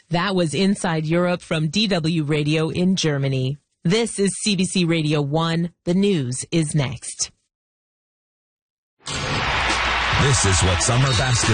That was Inside Europe from DW Radio in Germany. This is CBC Radio 1. The news is next. This is what summer basketball